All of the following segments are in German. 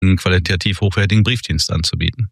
einen qualitativ hochwertigen Briefdienst anzubieten.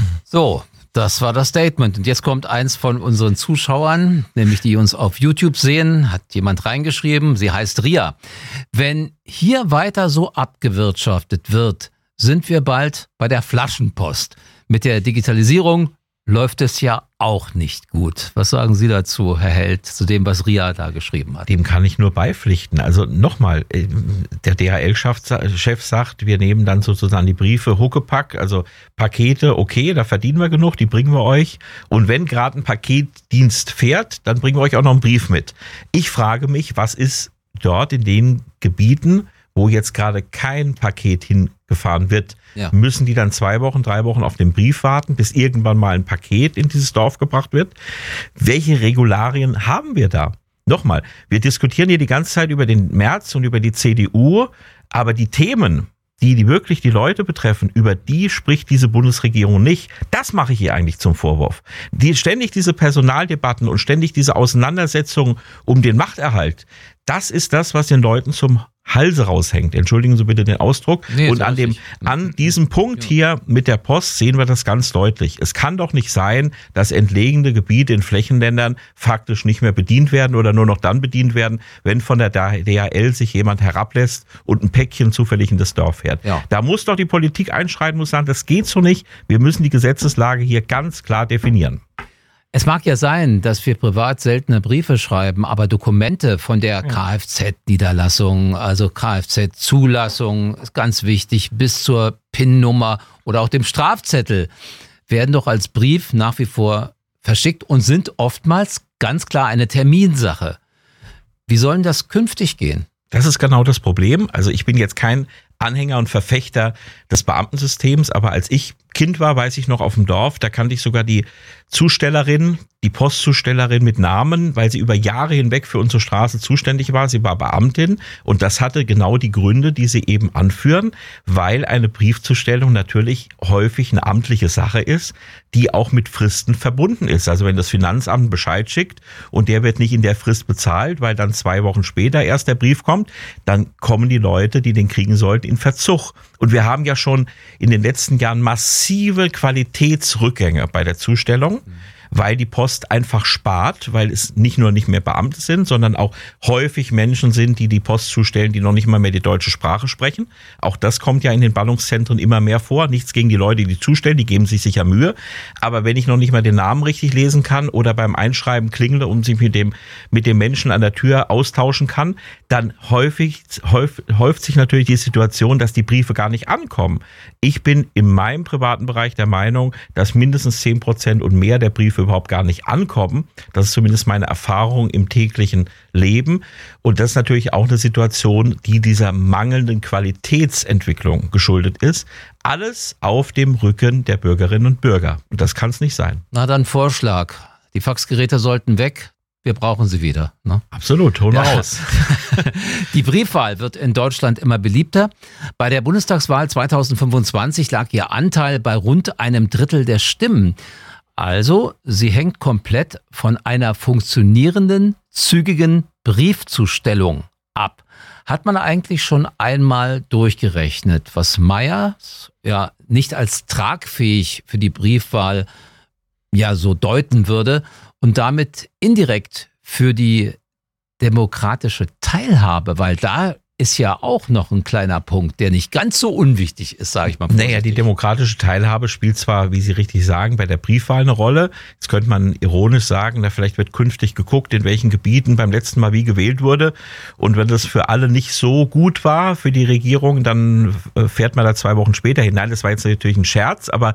So, das war das Statement. Und jetzt kommt eins von unseren Zuschauern, nämlich die uns auf YouTube sehen, hat jemand reingeschrieben, sie heißt Ria. Wenn hier weiter so abgewirtschaftet wird, sind wir bald bei der Flaschenpost. Mit der Digitalisierung läuft es ja auch nicht gut. Was sagen Sie dazu, Herr Held, zu dem, was Ria da geschrieben hat? Dem kann ich nur beipflichten. Also nochmal, der DHL-Chef sagt, wir nehmen dann sozusagen die Briefe Huckepack, also Pakete, okay, da verdienen wir genug, die bringen wir euch. Und wenn gerade ein Paketdienst fährt, dann bringen wir euch auch noch einen Brief mit. Ich frage mich, was ist dort in den Gebieten, wo jetzt gerade kein Paket hingefahren wird, müssen die dann 2 Wochen, 3 Wochen auf den Brief warten, bis irgendwann mal ein Paket in dieses Dorf gebracht wird? Welche Regularien haben wir da? Nochmal, wir diskutieren hier die ganze Zeit über den Merz und über die CDU, aber die Themen, die wirklich die Leute betreffen, über die spricht diese Bundesregierung nicht. Das mache ich hier eigentlich zum Vorwurf. Ständig diese Personaldebatten und ständig diese Auseinandersetzungen um den Machterhalt, das ist das, was den Leuten zum Halse raushängt. Entschuldigen Sie bitte den Ausdruck. Nee, und an diesem Punkt hier mit der Post sehen wir das ganz deutlich. Es kann doch nicht sein, dass entlegene Gebiete in Flächenländern faktisch nicht mehr bedient werden oder nur noch dann bedient werden, wenn von der DHL sich jemand herablässt und ein Päckchen zufällig in das Dorf fährt. Ja. Da muss doch die Politik einschreiten, muss sagen, das geht so nicht. Wir müssen die Gesetzeslage hier ganz klar definieren. Es mag ja sein, dass wir privat seltene Briefe schreiben, aber Dokumente von der Kfz-Niederlassung, also Kfz-Zulassung, ist ganz wichtig, bis zur PIN-Nummer oder auch dem Strafzettel, werden doch als Brief nach wie vor verschickt und sind oftmals ganz klar eine Terminsache. Wie soll denn das künftig gehen? Das ist genau das Problem. Also ich bin jetzt kein Anhänger und Verfechter des Beamtensystems, aber als ich Kind war, weiß ich noch, auf dem Dorf, da kannte ich sogar die Zustellerin, die Postzustellerin mit Namen, weil sie über Jahre hinweg für unsere Straße zuständig war. Sie war Beamtin und das hatte genau die Gründe, die Sie eben anführen, weil eine Briefzustellung natürlich häufig eine amtliche Sache ist, die auch mit Fristen verbunden ist. Also wenn das Finanzamt einen Bescheid schickt und der wird nicht in der Frist bezahlt, weil dann 2 Wochen später erst der Brief kommt, dann kommen die Leute, die den kriegen sollten, in Verzug. Und wir haben ja schon in den letzten Jahren massive Qualitätsrückgänge bei der Zustellung, weil die Post einfach spart, weil es nicht nur nicht mehr Beamte sind, sondern auch häufig Menschen sind, die Post zustellen, die noch nicht mal mehr die deutsche Sprache sprechen. Auch das kommt ja in den Ballungszentren immer mehr vor. Nichts gegen die Leute, die zustellen, die geben sich sicher Mühe. Aber wenn ich noch nicht mal den Namen richtig lesen kann oder beim Einschreiben klingle und sich mit dem Menschen an der Tür austauschen kann, dann häuft sich natürlich die Situation, dass die Briefe gar nicht ankommen. Ich bin in meinem privaten Bereich der Meinung, dass mindestens 10% und mehr der Briefe überhaupt gar nicht ankommen. Das ist zumindest meine Erfahrung im täglichen Leben. Und das ist natürlich auch eine Situation, die dieser mangelnden Qualitätsentwicklung geschuldet ist. Alles auf dem Rücken der Bürgerinnen und Bürger. Und das kann es nicht sein. Na dann Vorschlag. Die Faxgeräte sollten weg. Wir brauchen sie wieder. Ne? Absolut, holen wir raus. Die Briefwahl wird in Deutschland immer beliebter. Bei der Bundestagswahl 2025 lag ihr Anteil bei rund 1/3 der Stimmen. Also, sie hängt komplett von einer funktionierenden, zügigen Briefzustellung ab. Hat man eigentlich schon einmal durchgerechnet, was Meyers ja nicht als tragfähig für die Briefwahl ja so deuten würde und damit indirekt für die demokratische Teilhabe, weil da ist ja auch noch ein kleiner Punkt, der nicht ganz so unwichtig ist, sage ich mal vorsichtig. Naja, die demokratische Teilhabe spielt zwar, wie Sie richtig sagen, bei der Briefwahl eine Rolle. Jetzt könnte man ironisch sagen, da vielleicht wird künftig geguckt, in welchen Gebieten beim letzten Mal wie gewählt wurde. Und wenn das für alle nicht so gut war, für die Regierung, dann fährt man da 2 Wochen später hin. Nein, das war jetzt natürlich ein Scherz, aber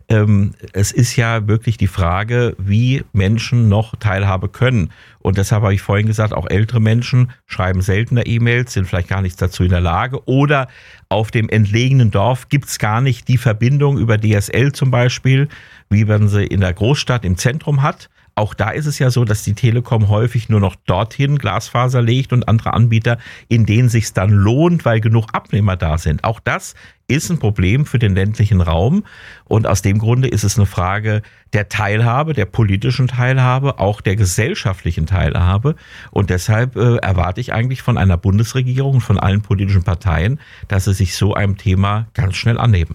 es ist ja wirklich die Frage, wie Menschen noch Teilhabe können. Und deshalb habe ich vorhin gesagt, auch ältere Menschen schreiben seltener E-Mails, sind vielleicht gar nichts dazu in der Lage. Oder auf dem entlegenen Dorf gibt es gar nicht die Verbindung über DSL zum Beispiel, wie man sie in der Großstadt im Zentrum hat. Auch da ist es ja so, dass die Telekom häufig nur noch dorthin Glasfaser legt und andere Anbieter, in denen sich's dann lohnt, weil genug Abnehmer da sind. Auch das ist ein Problem für den ländlichen Raum. Und aus dem Grunde ist es eine Frage der Teilhabe, der politischen Teilhabe, auch der gesellschaftlichen Teilhabe. Und deshalb erwarte ich eigentlich von einer Bundesregierung und von allen politischen Parteien, dass sie sich so einem Thema ganz schnell annehmen.